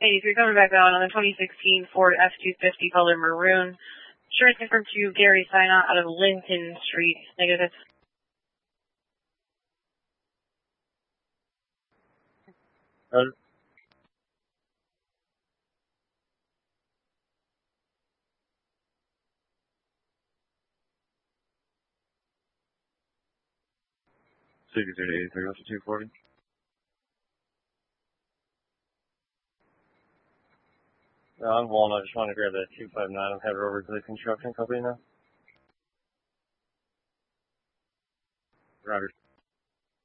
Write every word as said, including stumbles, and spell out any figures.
eighty-three coming back out on the twenty sixteen Ford F two fifty color maroon. Insurance confirmed to Gary Sinot out of Lincoln Street. Negative. Roger. sixty-three to eighty-three, what's the two forty? No, I'm Walnut. I just want to grab that two five nine and have it over to the construction company now. Roger.